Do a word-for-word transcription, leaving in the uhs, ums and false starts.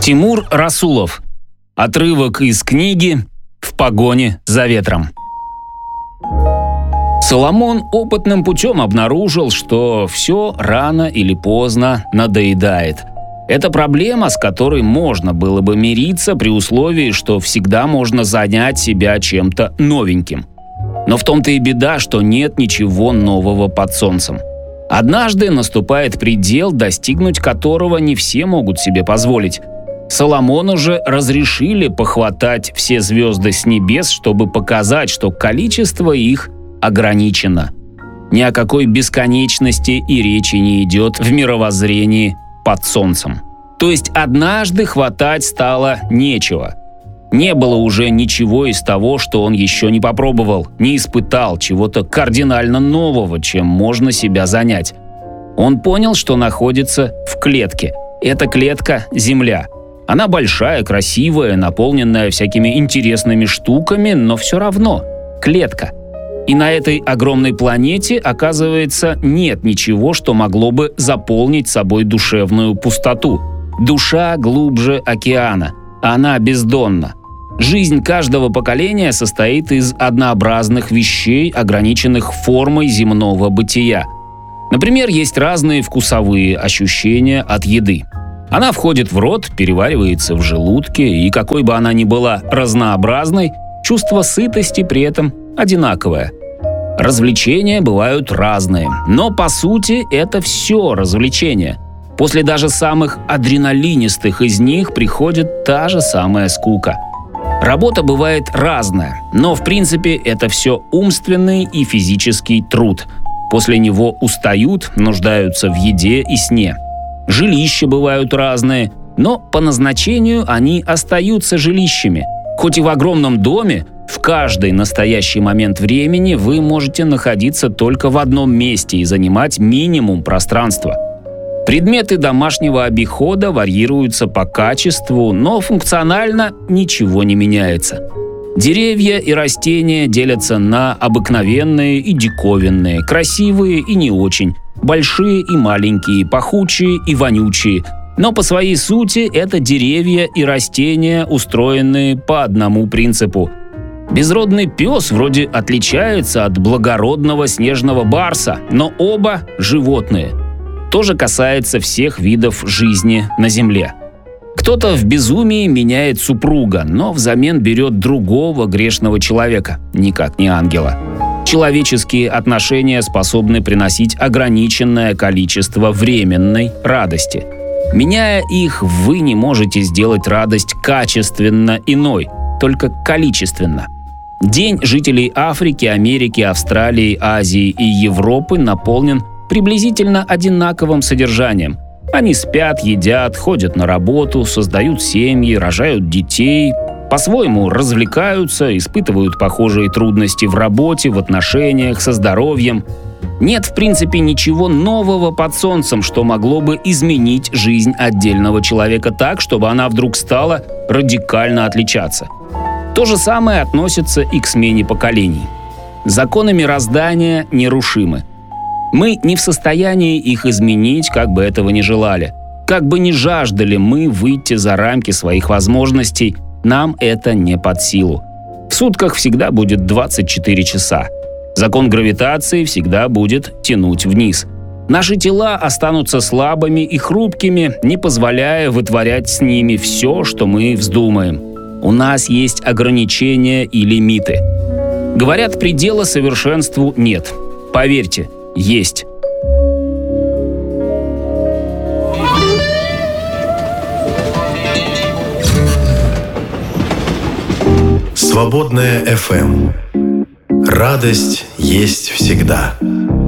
Тимур Расулов. Отрывок из книги «В погоне за ветром». Соломон опытным путем обнаружил, что все рано или поздно надоедает. Это проблема, с которой можно было бы мириться при условии, что всегда можно занять себя чем-то новеньким. Но в том-то и беда, что нет ничего нового под солнцем. Однажды наступает предел, достигнуть которого не все могут себе позволить. Соломону же разрешили похватать все звезды с небес, чтобы показать, что количество их ограничено. Ни о какой бесконечности и речи не идет в мировоззрении под солнцем. То есть однажды хватать стало нечего. Не было уже ничего из того, что он еще не попробовал, не испытал, чего-то кардинально нового, чем можно себя занять. Он понял, что находится в клетке. Эта клетка – Земля. Она большая, красивая, наполненная всякими интересными штуками, но все равно – клетка. И на этой огромной планете, оказывается, нет ничего, что могло бы заполнить собой душевную пустоту. Душа глубже океана. Она бездонна. Жизнь каждого поколения состоит из однообразных вещей, ограниченных формой земного бытия. Например, есть разные вкусовые ощущения от еды. Она входит в рот, переваривается в желудке, и какой бы она ни была разнообразной, чувство сытости при этом одинаковое. Развлечения бывают разные, но по сути это все развлечения. После даже самых адреналинистых из них приходит та же самая скука. Работа бывает разная, но в принципе это все умственный и физический труд. После него устают, нуждаются в еде и сне. Жилища бывают разные, но по назначению они остаются жилищами. Хоть и в огромном доме, в каждый настоящий момент времени вы можете находиться только в одном месте и занимать минимум пространства. Предметы домашнего обихода варьируются по качеству, но функционально ничего не меняется. Деревья и растения делятся на обыкновенные и диковинные, красивые и не очень, большие и маленькие, пахучие и вонючие. Но по своей сути это деревья и растения, устроенные по одному принципу. Безродный пес вроде отличается от благородного снежного барса, но оба животные. То же касается всех видов жизни на Земле. Кто-то в безумии меняет супруга, но взамен берет другого грешного человека, никак не ангела. Человеческие отношения способны приносить ограниченное количество временной радости. Меняя их, вы не можете сделать радость качественно иной, только количественно. День жителей Африки, Америки, Австралии, Азии и Европы наполнен приблизительно одинаковым содержанием. Они спят, едят, ходят на работу, создают семьи, рожают детей, по-своему развлекаются, испытывают похожие трудности в работе, в отношениях, со здоровьем. Нет, в принципе, ничего нового под солнцем, что могло бы изменить жизнь отдельного человека так, чтобы она вдруг стала радикально отличаться. То же самое относится и к смене поколений. Законы мироздания нерушимы. Мы не в состоянии их изменить, как бы этого ни желали. Как бы ни жаждали мы выйти за рамки своих возможностей, нам это не под силу. В сутках всегда будет двадцать четыре часа. Закон гравитации всегда будет тянуть вниз. Наши тела останутся слабыми и хрупкими, не позволяя вытворять с ними все, что мы вздумаем. У нас есть ограничения и лимиты. Говорят, предела совершенству нет. Поверьте, есть. Свободная эф эм. Радость есть всегда.